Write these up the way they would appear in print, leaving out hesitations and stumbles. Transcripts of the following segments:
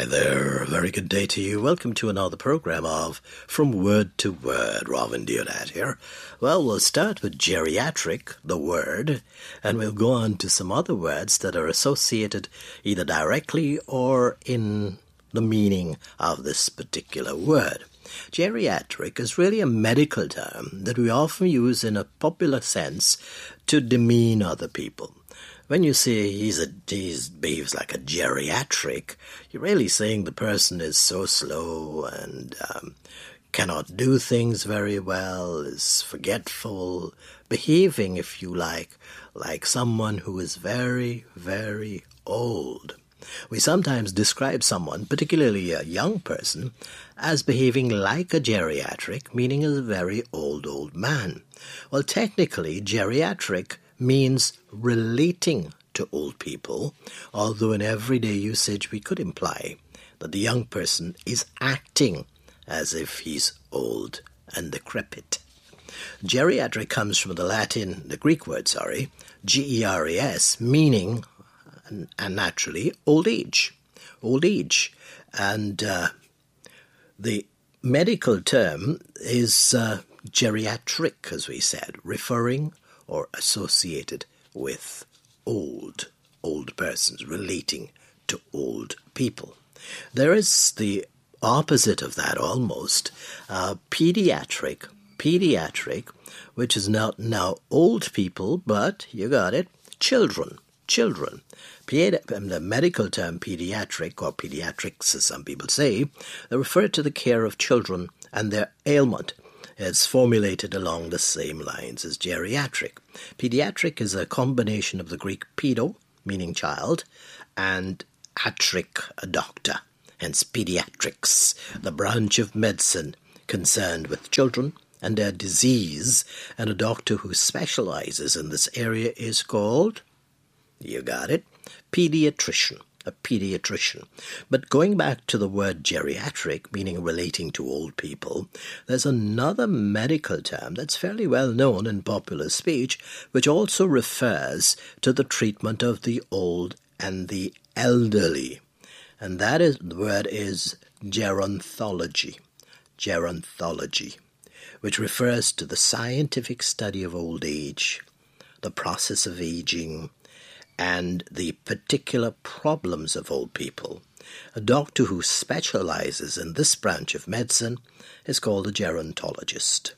there. Very good day to you. Welcome to another program of From Word to Word. Robin Deodat here. Well, we'll start with geriatric, the word, and we'll go on to some other words that are associated either directly or in the meaning of this particular word. Geriatric is really a medical term that we often use in a popular sense to demean other people. When you say he behaves like a geriatric, you're really saying the person is so slow and cannot do things very well, is forgetful, behaving, if you like someone who is very, very old. We sometimes describe someone, particularly a young person, as behaving like a geriatric, meaning as a very old man. Well, technically, geriatric means relating to old people, although in everyday usage we could imply that the young person is acting as if he's old and decrepit. Geriatric comes from the Greek word, geres, meaning, and naturally, old age. And the medical term is geriatric, as we said, referring or associated with old persons, relating to old people. There is the opposite of that almost, pediatric, which is not now old people, but, you got it, children. The medical term pediatric, or pediatrics as some people say, they refer to the care of children and their ailment. It's formulated along the same lines as geriatric. Pediatric is a combination of the Greek pedo, meaning child, and atric, a doctor, hence pediatrics, the branch of medicine concerned with children and their disease, and a doctor who specializes in this area is called, you got it, pediatrician. A pediatrician. But going back to the word geriatric, meaning relating to old people, there's another medical term that's fairly well known in popular speech, which also refers to the treatment of the old and the elderly. And the word is gerontology, which refers to the scientific study of old age, the process of aging, and the particular problems of old people. A doctor who specializes in this branch of medicine is called a gerontologist.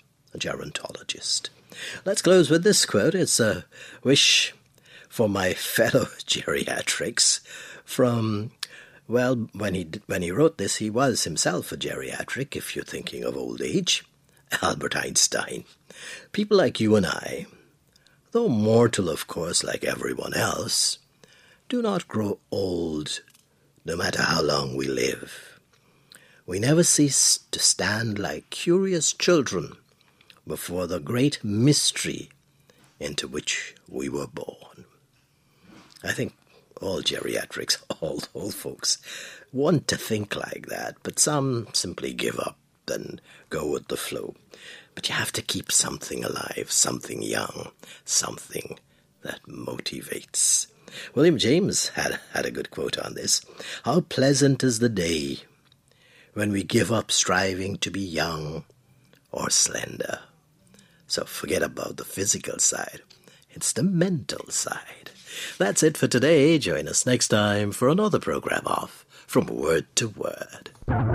Let's close with this quote. It's a wish for my fellow geriatrics from, well, when he wrote this, he was himself a geriatric, if you're thinking of old age, Albert Einstein. People like you and I, though mortal, of course, like everyone else, do not grow old no matter how long we live. We never cease to stand like curious children before the great mystery into which we were born. I think all geriatrics, all old folks, want to think like that, but some simply give up and go with the flow. But you have to keep something alive, something young, something that motivates. William James had a good quote on this. How pleasant is the day when we give up striving to be young or slender. So forget about the physical side. It's the mental side. That's it for today. Join us next time for another program of From Word to Word.